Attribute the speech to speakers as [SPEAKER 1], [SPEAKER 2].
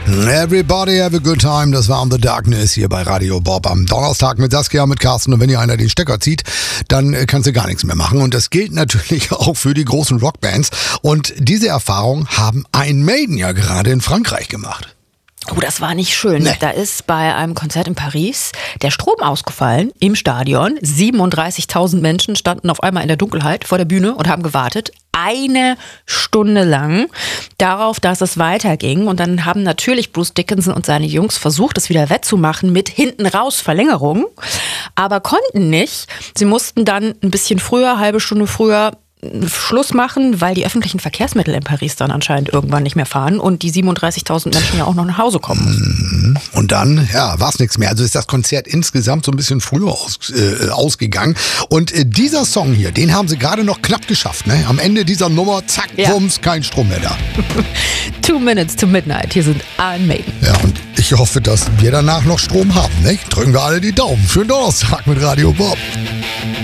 [SPEAKER 1] Everybody have a good time. Das war On the Darkness hier bei Radio Bob am Donnerstag mit Saskia und mit Carsten. Und wenn hier einer den Stecker zieht, dann kannst du gar nichts mehr machen. Und das gilt natürlich auch für die großen Rockbands. Und diese Erfahrung haben Iron Maiden ja gerade in Frankreich gemacht.
[SPEAKER 2] Oh, das war nicht schön.
[SPEAKER 1] Nee.
[SPEAKER 2] Da ist bei einem Konzert in Paris der Strom ausgefallen im Stadion. 37.000 Menschen standen auf einmal in der Dunkelheit vor der Bühne und haben gewartet. 1 Stunde lang darauf, dass es weiterging. Und dann haben natürlich Bruce Dickinson und seine Jungs versucht, es wieder wettzumachen mit hinten raus Verlängerung, aber konnten nicht. Sie mussten dann ein bisschen früher, halbe Stunde früher Schluss machen, weil die öffentlichen Verkehrsmittel in Paris dann anscheinend irgendwann nicht mehr fahren und die 37.000 Menschen ja auch noch nach Hause kommen mussten.
[SPEAKER 1] Und dann, war es nichts mehr. Also ist das Konzert insgesamt so ein bisschen früher ausgegangen. Und dieser Song hier, den haben sie gerade noch knapp geschafft. Ne? Am Ende dieser Nummer, zack, bums, kein Strom mehr da.
[SPEAKER 2] 2 Minutes to Midnight. Hier sind Iron Maiden.
[SPEAKER 1] Ja, und ich hoffe, dass wir danach noch Strom haben. Ne? Drücken wir alle die Daumen. Schönen Donnerstag mit Radio Bob.